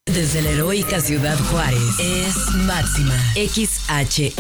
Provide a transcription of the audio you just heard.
Desde la heroica Ciudad Juárez es Máxima XHSR